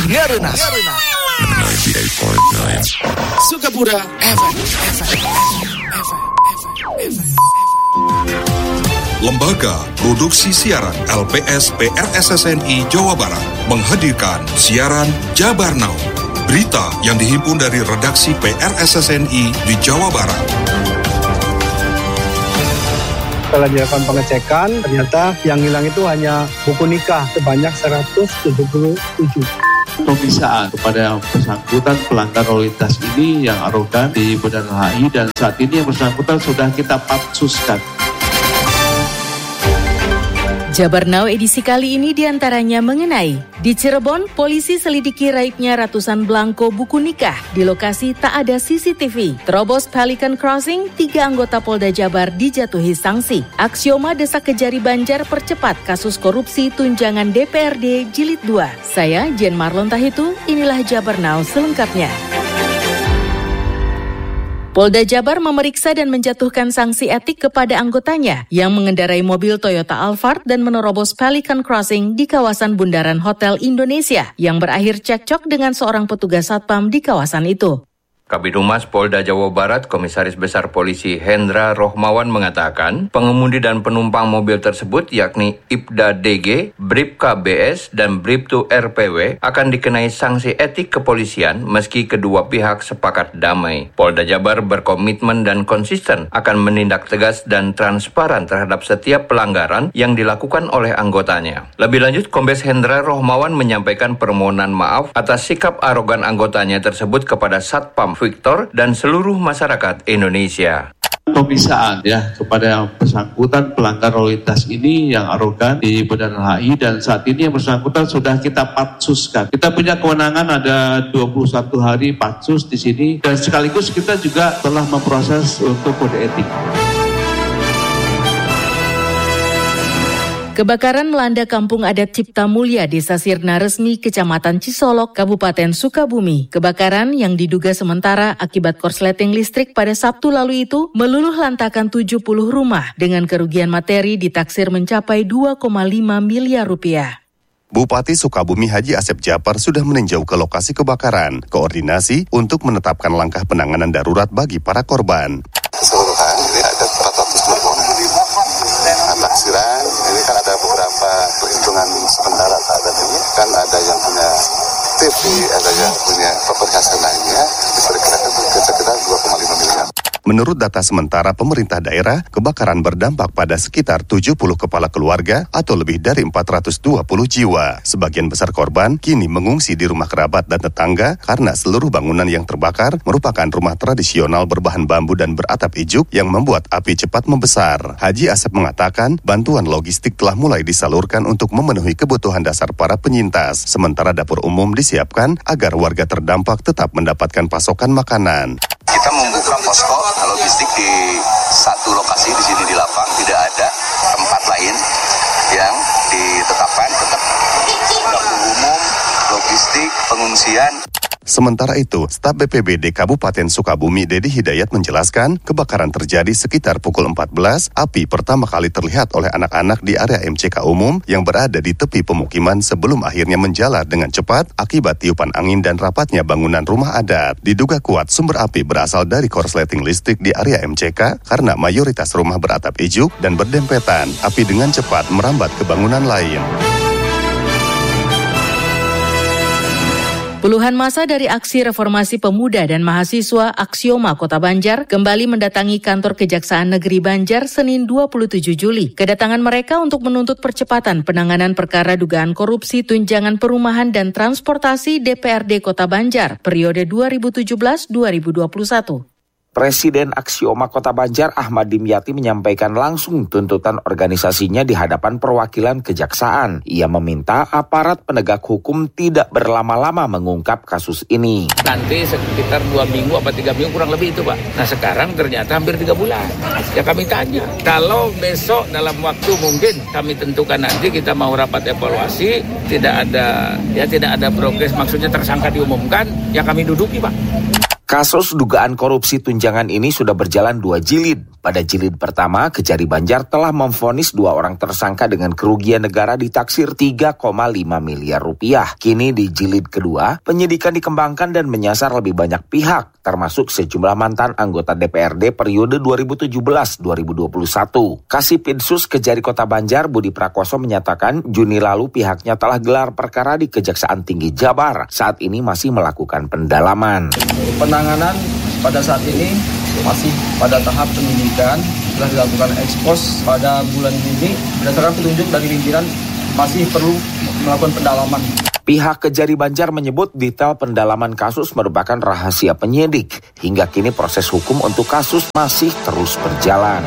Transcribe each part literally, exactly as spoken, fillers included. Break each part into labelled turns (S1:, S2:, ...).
S1: Ngerenas Sukapura F M.
S2: Lembaga Produksi Siaran L P S P R S S N I Jawa Barat menghadirkan siaran Jabar Now. Berita yang dihimpun dari redaksi P R S S N I di Jawa Barat.
S3: Setelah dilakukan pengecekan, ternyata yang hilang itu hanya buku nikah sebanyak seratus tujuh puluh tujuh.
S4: Pemeriksaan kepada yang bersangkutan pelanggar lalu lintas ini yang arogan di Bundaran H I dan saat ini yang bersangkutan sudah kita pansuskan.
S5: Jabar Now edisi kali ini diantaranya mengenai di Cirebon, polisi selidiki raibnya ratusan belangko buku nikah di lokasi tak ada C C T V. Terobos Pelican Crossing, tiga anggota Polda Jabar dijatuhi sanksi. Aksioma desak Kejari Banjar percepat kasus korupsi tunjangan D P R D Jilid dua. Saya Jen Marlon Tahitu, inilah Jabar Now selengkapnya. Polda Jabar memeriksa dan menjatuhkan sanksi etik kepada anggotanya yang mengendarai mobil Toyota Alphard dan menerobos Pelican Crossing di kawasan Bundaran Hotel Indonesia yang berakhir cekcok dengan seorang petugas satpam di kawasan itu.
S6: Kabid Humas Polda Jawa Barat, Komisaris Besar Polisi Hendra Rohmawan mengatakan, pengemudi dan penumpang mobil tersebut yakni Ibda D G, Bribka B S, dan Bribtu R P W akan dikenai sanksi etik kepolisian meski kedua pihak sepakat damai. Polda Jabar berkomitmen dan konsisten akan menindak tegas dan transparan terhadap setiap pelanggaran yang dilakukan oleh anggotanya. Lebih lanjut, Kombes Hendra Rohmawan menyampaikan permohonan maaf atas sikap arogan anggotanya tersebut kepada Satpam Victor dan seluruh masyarakat Indonesia.
S4: Pemeriksaan ya kepada yang bersangkutan pelanggar lalu lintas ini yang arogan di Bundaran H I dan saat ini yang bersangkutan sudah kita pansuskan. Kita punya kewenangan ada dua puluh satu hari pansus di sini dan sekaligus kita juga telah memproses untuk kode etik.
S5: Kebakaran melanda kampung adat Cipta Mulya, Desa Sirna Resmi, Kecamatan Cisolok, Kabupaten Sukabumi. Kebakaran yang diduga sementara akibat korsleting listrik pada Sabtu lalu itu meluluh lantakan tujuh puluh rumah dengan kerugian materi ditaksir mencapai dua koma lima miliar rupiah.
S7: Bupati Sukabumi Haji Asep Japar sudah meninjau ke lokasi kebakaran, koordinasi untuk menetapkan langkah penanganan darurat bagi para korban.
S8: Keseluruhan ini ada empat ratus dua puluh taksiran, ini kan ada beberapa perhitungan sementara terhadap ini, kan ada yang punya T V, ada yang punya properti lainnya, diperkirakan sekitar dua koma lima miliar.
S7: Menurut data sementara pemerintah daerah, kebakaran berdampak pada sekitar tujuh puluh kepala keluarga atau lebih dari empat ratus dua puluh jiwa. Sebagian besar korban kini mengungsi di rumah kerabat dan tetangga karena seluruh bangunan yang terbakar merupakan rumah tradisional berbahan bambu dan beratap ijuk yang membuat api cepat membesar. Haji Asep mengatakan bantuan logistik telah mulai disalurkan untuk memenuhi kebutuhan dasar para penyintas, sementara dapur umum disiapkan agar warga terdampak tetap mendapatkan pasokan makanan.
S8: Kita membuka posko logistik di satu lokasi di sini di Lapang, tidak ada tempat lain yang ditetapkan, tetap dapur umum, logistik, pengungsian.
S7: Sementara itu, staf B P B D Kabupaten Sukabumi Dedi Hidayat menjelaskan kebakaran terjadi sekitar pukul empat belas. Api pertama kali terlihat oleh anak-anak di area M C K umum yang berada di tepi pemukiman sebelum akhirnya menjalar dengan cepat akibat tiupan angin dan rapatnya bangunan rumah adat. Diduga kuat sumber api berasal dari korsleting listrik di area M C K karena mayoritas rumah beratap ijuk dan berdempetan. Api dengan cepat merambat ke bangunan lain.
S5: Puluhan massa dari Aksi Reformasi Pemuda dan Mahasiswa Aksioma Kota Banjar kembali mendatangi kantor Kejaksaan Negeri Banjar Senin dua puluh tujuh Juli. Kedatangan mereka untuk menuntut percepatan penanganan perkara dugaan korupsi tunjangan perumahan dan transportasi D P R D Kota Banjar periode dua ribu tujuh belas sampai dua ribu dua puluh satu.
S9: Presiden Aksioma Kota Banjar Ahmad Dimyati menyampaikan langsung tuntutan organisasinya di hadapan perwakilan kejaksaan. Ia meminta aparat penegak hukum tidak berlama-lama mengungkap kasus ini.
S10: Nanti sekitar dua minggu atau tiga minggu kurang lebih itu Pak. Nah sekarang ternyata hampir tiga bulan. Ya kami tanya, kalau besok dalam waktu mungkin kami tentukan nanti kita mau rapat evaluasi, tidak ada ya tidak ada progres, maksudnya tersangka diumumkan, ya kami duduki Pak.
S9: Kasus dugaan korupsi tunjangan ini sudah berjalan dua jilid. Pada jilid pertama, Kejari Banjar telah memvonis dua orang tersangka dengan kerugian negara ditaksir tiga koma lima miliar rupiah. Kini di jilid kedua, penyidikan dikembangkan dan menyasar lebih banyak pihak, termasuk sejumlah mantan anggota D P R D periode dua ribu tujuh belas sampai dua ribu dua puluh satu. Kasipinsus Kejari Kota Banjar Budi Prakoso menyatakan Juni lalu pihaknya telah gelar perkara di Kejaksaan Tinggi Jabar. Saat ini masih melakukan pendalaman.
S11: Penanganan pada saat ini masih pada tahap penyidikan, telah dilakukan ekspos pada bulan Juni. Berdasarkan petunjuk dari pimpinan masih perlu melakukan pendalaman.
S9: Pihak Kejari Banjar menyebut detail pendalaman kasus merupakan rahasia penyidik. Hingga kini proses hukum untuk kasus masih terus berjalan.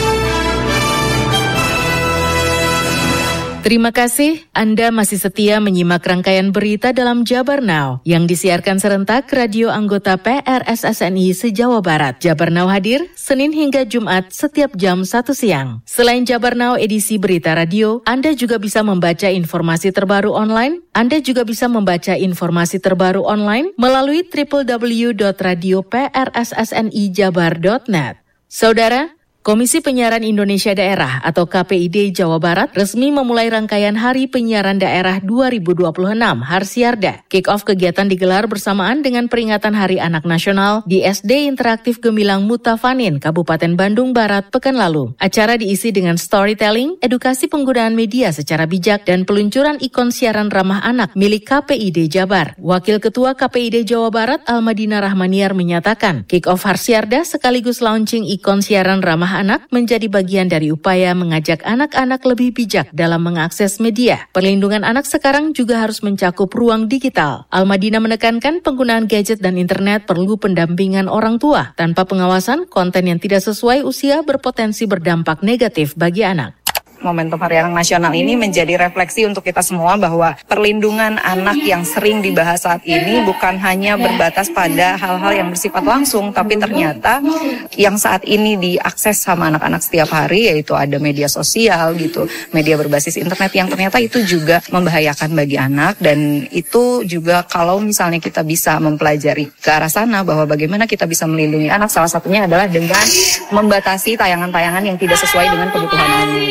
S5: Terima kasih Anda masih setia menyimak rangkaian berita dalam Jabar Now yang disiarkan serentak radio anggota P R S S N I se-Jawa Barat. Jabar Now hadir Senin hingga Jumat setiap jam satu siang. Selain Jabar Now edisi berita radio, Anda juga bisa membaca informasi terbaru online. Anda juga bisa membaca informasi terbaru online melalui w w w dot radio p r s s n i jabar dot net. Saudara, Komisi Penyiaran Indonesia Daerah atau K P I D Jawa Barat resmi memulai rangkaian Hari Penyiaran Daerah dua ribu dua puluh enam Harsiarda. Kick-off kegiatan digelar bersamaan dengan peringatan Hari Anak Nasional di S D Interaktif Gemilang Mutafanin, Kabupaten Bandung Barat pekan lalu. Acara diisi dengan storytelling, edukasi penggunaan media secara bijak, dan peluncuran ikon siaran ramah anak milik K P I D Jabar. Wakil Ketua K P I D Jawa Barat Almadina Rahmaniar menyatakan, kick-off Harsiarda sekaligus launching ikon siaran ramah anak menjadi bagian dari upaya mengajak anak-anak lebih bijak dalam mengakses media. Perlindungan anak sekarang juga harus mencakup ruang digital. Almadina menekankan penggunaan gadget dan internet perlu pendampingan orang tua. Tanpa pengawasan, konten yang tidak sesuai usia berpotensi berdampak negatif bagi anak.
S12: Momentum Hari Anak Nasional ini menjadi refleksi untuk kita semua bahwa perlindungan anak yang sering dibahas saat ini bukan hanya berbatas pada hal-hal yang bersifat langsung, tapi ternyata yang saat ini diakses sama anak-anak setiap hari, yaitu ada media sosial gitu, media berbasis internet yang ternyata itu juga membahayakan bagi anak. Dan itu juga kalau misalnya kita bisa mempelajari ke arah sana bahwa bagaimana kita bisa melindungi anak, salah satunya adalah dengan membatasi tayangan-tayangan yang tidak sesuai dengan kebutuhan anak.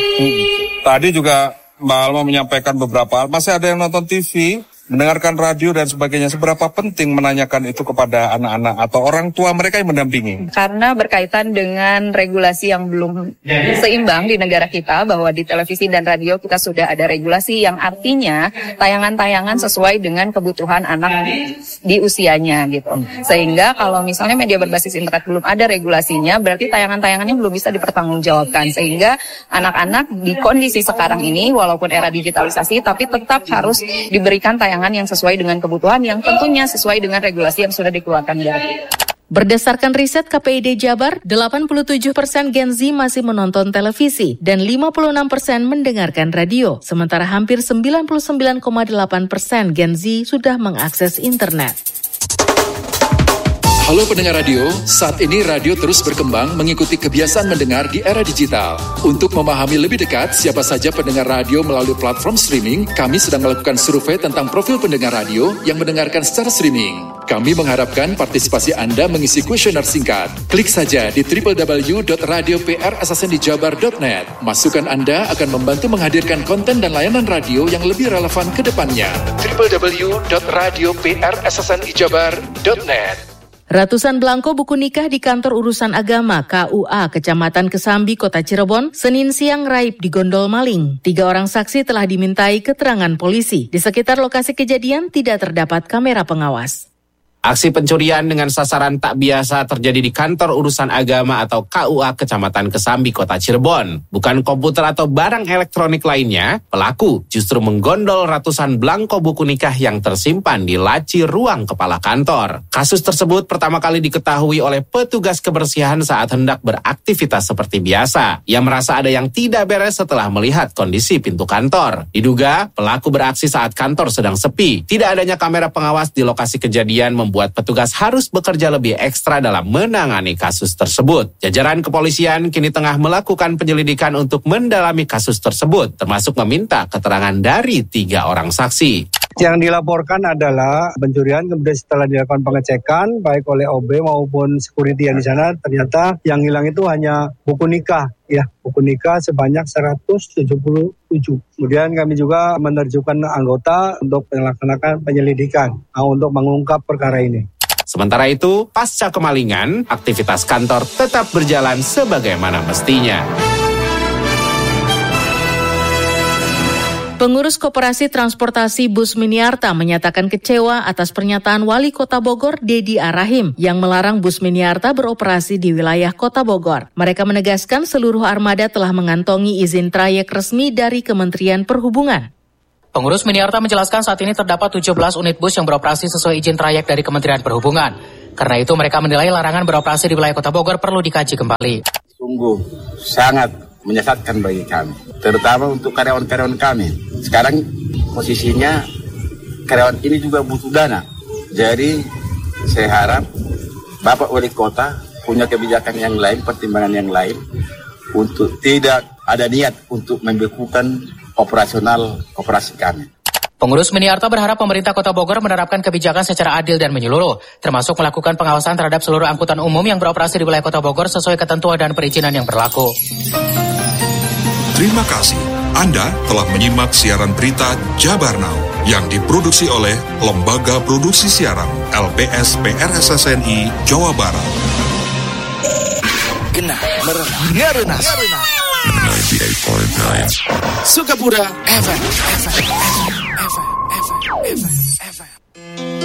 S13: Tadi juga Mbak Alma menyampaikan beberapa hal. Masih ada yang nonton T V, mendengarkan radio dan sebagainya. Seberapa penting menanyakan itu kepada anak-anak atau orang tua mereka yang mendampingi?
S12: Karena berkaitan dengan regulasi yang belum seimbang di negara kita, bahwa di televisi dan radio kita sudah ada regulasi yang artinya tayangan-tayangan sesuai dengan kebutuhan anak di usianya gitu. Sehingga kalau misalnya media berbasis internet belum ada regulasinya, berarti tayangan-tayangannya belum bisa dipertanggungjawabkan. Sehingga anak-anak di kondisi sekarang ini, walaupun era digitalisasi, tapi tetap harus diberikan tayangan yang sesuai dengan kebutuhan, yang tentunya sesuai dengan regulasi yang sudah dikeluarkan dari.
S5: Berdasarkan riset K P I D Jabar, delapan puluh tujuh persen Gen Z masih menonton televisi dan lima puluh enam persen mendengarkan radio. Sementara hampir sembilan puluh sembilan koma delapan persen Gen Z sudah mengakses internet.
S1: Halo pendengar radio, saat ini radio terus berkembang mengikuti kebiasaan mendengar di era digital. Untuk memahami lebih dekat siapa saja pendengar radio melalui platform streaming, kami sedang melakukan survei tentang profil pendengar radio yang mendengarkan secara streaming. Kami mengharapkan partisipasi Anda mengisi kuesioner singkat. Klik saja di w w w dot radio p r s s n i jabar dot net. Masukan Anda akan membantu menghadirkan konten dan layanan radio yang lebih relevan ke depannya. w w w dot radio p r s s n i jabar dot net.
S5: Ratusan belangko buku nikah di kantor urusan agama K U A Kecamatan Kesambi, Kota Cirebon, Senin siang raib di gondol maling. Tiga orang saksi telah dimintai keterangan polisi. Di sekitar lokasi kejadian tidak terdapat kamera pengawas.
S14: Aksi pencurian dengan sasaran tak biasa terjadi di kantor urusan agama atau K U A Kecamatan Kesambi, Kota Cirebon. Bukan komputer atau barang elektronik lainnya, pelaku justru menggondol ratusan belangko buku nikah yang tersimpan di laci ruang kepala kantor. Kasus tersebut pertama kali diketahui oleh petugas kebersihan saat hendak beraktivitas seperti biasa. Ia merasa ada yang tidak beres setelah melihat kondisi pintu kantor. Diduga, pelaku beraksi saat kantor sedang sepi. Tidak adanya kamera pengawas di lokasi kejadian membuat membuat petugas harus bekerja lebih ekstra dalam menangani kasus tersebut. Jajaran kepolisian kini tengah melakukan penyelidikan untuk mendalami kasus tersebut, termasuk meminta keterangan dari tiga orang saksi.
S3: Yang dilaporkan adalah pencurian, kemudian setelah dilakukan pengecekan baik oleh O B maupun security yang di sana, ternyata yang hilang itu hanya buku nikah, ya buku nikah sebanyak seratus tujuh puluh tujuh. Kemudian kami juga menerjunkan anggota untuk melaksanakan penyelidikan nah, untuk mengungkap perkara ini.
S14: Sementara itu, pasca kemalingan, aktivitas kantor tetap berjalan sebagaimana mestinya.
S5: Pengurus Koperasi Transportasi Bus Miniarta menyatakan kecewa atas pernyataan Wali Kota Bogor, Dedi Arahim, yang melarang bus Miniarta beroperasi di wilayah Kota Bogor. Mereka menegaskan seluruh armada telah mengantongi izin trayek resmi dari Kementerian Perhubungan.
S15: Pengurus Miniarta menjelaskan saat ini terdapat tujuh belas unit bus yang beroperasi sesuai izin trayek dari Kementerian Perhubungan. Karena itu mereka menilai larangan beroperasi di wilayah Kota Bogor perlu dikaji kembali.
S16: Sungguh sangat menyesatkan bagi kami, terutama untuk karyawan-karyawan kami. Sekarang posisinya karyawan ini juga butuh dana. Jadi saya harap Bapak Wali Kota punya kebijakan yang lain, pertimbangan yang lain untuk tidak ada niat untuk membekukan operasional operasi kami.
S15: Pengurus Miniarta berharap pemerintah Kota Bogor menerapkan kebijakan secara adil dan menyeluruh, termasuk melakukan pengawasan terhadap seluruh angkutan umum yang beroperasi di wilayah Kota Bogor sesuai ketentuan dan perizinan yang berlaku.
S2: Terima kasih. Anda telah menyimak siaran berita Jabar Now yang diproduksi oleh Lembaga Produksi Siaran L P S P R S S N I Jawa Barat.
S17: Genah merenah ngerenas sembilan puluh delapan koma sembilan Sukabura F M F M F M F M F M